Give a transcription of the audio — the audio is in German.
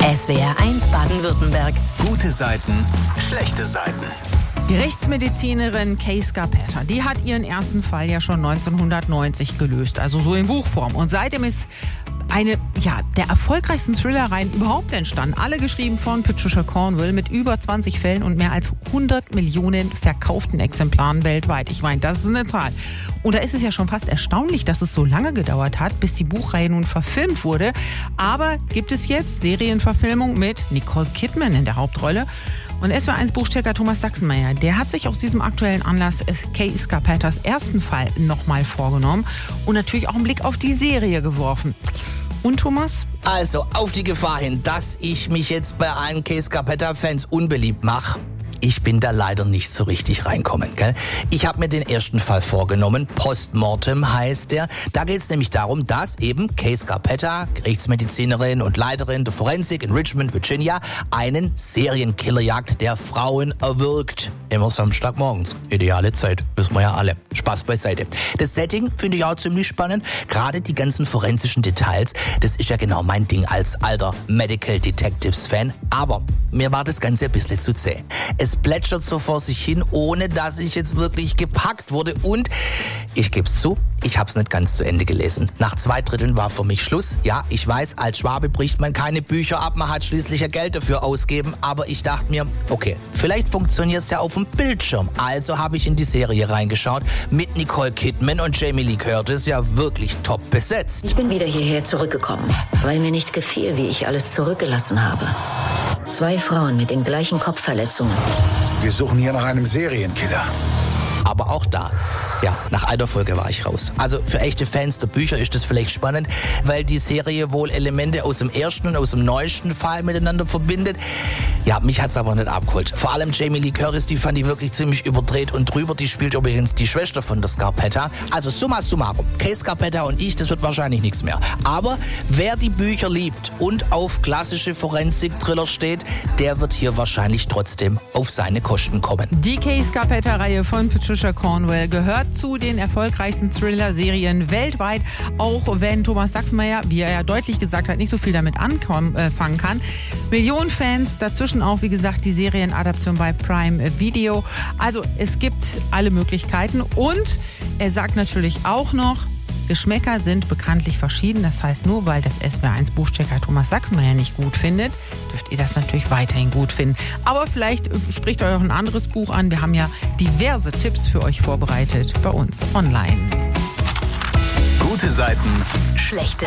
SWR1 Baden-Württemberg. Gute Seiten, schlechte Seiten. Die Rechtsmedizinerin Kay Scarpetta, die hat ihren ersten Fall ja schon 1990 gelöst, also so in Buchform. Und seitdem ist eine der erfolgreichsten Thrillereien überhaupt entstanden. Alle geschrieben von Patricia Cornwell mit über 20 Fällen und mehr als 100 Millionen verkauften Exemplaren weltweit. Ich meine, das ist eine Zahl. Und da ist es ja schon fast erstaunlich, dass es so lange gedauert hat, bis die Buchreihe nun verfilmt wurde. Aber gibt es jetzt Serienverfilmung mit Nicole Kidman in der Hauptrolle? Und SWR1 Buchchecker Thomas Sachsenmeier, der hat sich aus diesem aktuellen Anlass Kay Scarpettas ersten Fall nochmal vorgenommen und natürlich auch einen Blick auf die Serie geworfen. Und Thomas? Also, auf die Gefahr hin, dass ich mich jetzt bei allen Kay Scarpetta-Fans unbeliebt mache. Ich bin da leider nicht so richtig reinkommen, gell? Ich habe mir den ersten Fall vorgenommen. Postmortem heißt der. Da geht es nämlich darum, dass eben Kay Scarpetta, Gerichtsmedizinerin und Leiterin der Forensik in Richmond, Virginia, einen Serienkiller jagt, der Frauen erwürgt. Immer Samstagmorgens. Ideale Zeit, wissen wir ja alle. Spaß beiseite. Das Setting finde ich auch ziemlich spannend. Gerade die ganzen forensischen Details, das ist ja genau mein Ding als alter Medical Detectives Fan. Aber mir war das Ganze ein bisschen zu zäh. Es plätschert so vor sich hin, ohne dass ich jetzt wirklich gepackt wurde. Und ich gebe es zu, ich habe es nicht ganz zu Ende gelesen. Nach 2/3 war für mich Schluss. Ja, ich weiß, als Schwabe bricht man keine Bücher ab, man hat schließlich ja Geld dafür ausgeben. Aber ich dachte mir, okay, vielleicht funktioniert es ja auf dem Bildschirm. Also habe ich in die Serie reingeschaut. Mit Nicole Kidman und Jamie Lee Curtis ja wirklich top besetzt. Ich bin wieder hierher zurückgekommen, weil mir nicht gefiel, wie ich alles zurückgelassen habe. 2 Frauen mit den gleichen Kopfverletzungen. Wir suchen hier nach einem Serienkiller. Aber auch da, nach einer Folge war ich raus. Also für echte Fans der Bücher ist das vielleicht spannend, weil die Serie wohl Elemente aus dem ersten und aus dem neuesten Fall miteinander verbindet. Ja, mich hat's aber nicht abgeholt. Vor allem Jamie Lee Curtis, die fand ich wirklich ziemlich überdreht und drüber. Die spielt übrigens die Schwester von der Scarpetta. Also summa summarum, Kay Scarpetta und ich, das wird wahrscheinlich nichts mehr. Aber wer die Bücher liebt und auf klassische Forensik-Thriller steht, der wird hier wahrscheinlich trotzdem auf seine Kosten kommen. Die Kay Scarpetta-Reihe von Patricia Cornwell gehört zu den erfolgreichsten Thriller-Serien weltweit, auch wenn Thomas Sachsenmeier, wie er ja deutlich gesagt hat, nicht so viel damit anfangen kann. Millionen Fans, dazwischen auch, wie gesagt, die Serienadaption bei Prime Video. Also es gibt alle Möglichkeiten und er sagt natürlich auch noch, Geschmäcker sind bekanntlich verschieden. Das heißt, nur weil das SWR1 Buchchecker Thomas Sachsenmeier nicht gut findet, dürft ihr das natürlich weiterhin gut finden. Aber vielleicht spricht euch auch ein anderes Buch an. Wir haben ja diverse Tipps für euch vorbereitet bei uns online. Gute Seiten, Schlechte